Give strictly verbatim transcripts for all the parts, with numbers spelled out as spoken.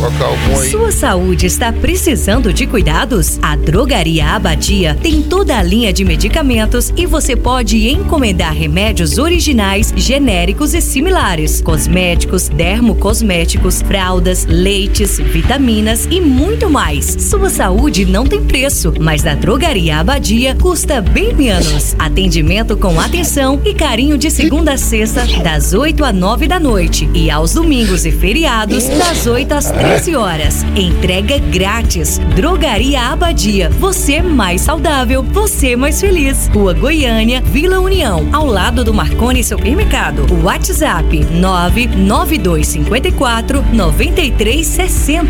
tocar algum aí. Sua saúde está precisando de cuidados? A Drogaria Abadia tem toda a linha de medicamentos e você pode encomendar remédios originais, genéricos e similares, cosméticos, dermocosméticos, fraldas, leites, vitaminas e muito mais. Sua saúde não tem preço, mas na Drogaria Abadia custa bem menos. Atendimento com atenção e carinho de segunda a sexta, das oito às nove da noite e aos domingos e feriados, das oito às treze horas. Entrega grátis. Drogaria Abadia. Você mais saudável, você mais feliz. Rua Goiânia, Vila União, ao lado do Marconi Supermercado. WhatsApp nove nove dois cinco quatro nove três seis zero.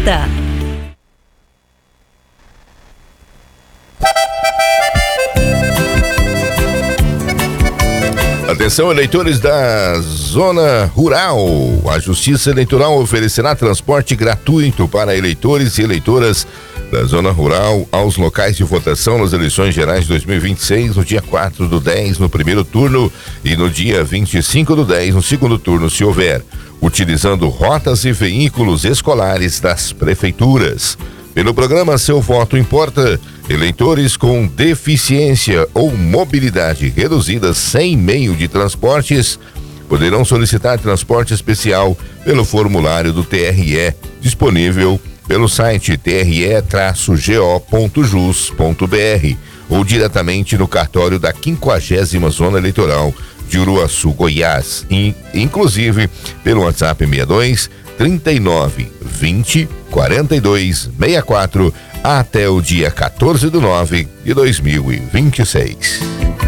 Atenção, eleitores da Zona Rural. A Justiça Eleitoral oferecerá transporte gratuito para eleitores e eleitoras da Zona Rural aos locais de votação nas eleições gerais de dois mil e vinte e seis, no dia quatro do dez, no primeiro turno, e no dia vinte e cinco do dez, no segundo turno, se houver, utilizando rotas e veículos escolares das prefeituras. Pelo programa Seu Voto Importa, eleitores com deficiência ou mobilidade reduzida sem meio de transportes poderão solicitar transporte especial pelo formulário do T R E, disponível pelo site t r e traço g o ponto jus ponto b r ou diretamente no cartório da quinquagésima Zona Eleitoral de Uruaçu, Goiás, e, inclusive pelo WhatsApp sessenta e dois, trinta e nove, vinte, quarenta e dois, sessenta e quatro até o dia quatorze do nove de dois mil e vinte e seis.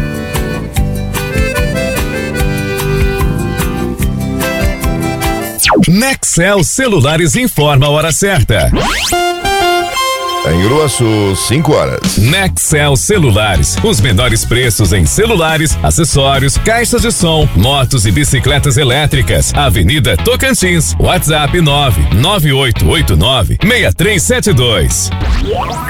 Nexel Celulares informa a hora certa. Em Uruaçu, cinco horas. Nexel Celulares, os menores preços em celulares, acessórios, caixas de som, motos e bicicletas elétricas. Avenida Tocantins, WhatsApp nove nove oito oito nove seis três sete dois.